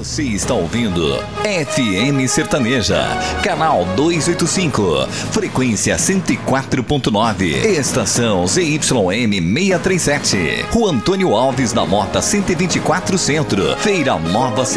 Você está ouvindo FM Sertaneja, canal 285, frequência 104.9, estação ZYM 637, Rua Antônio Alves da Mota 124 Centro, Feira Nova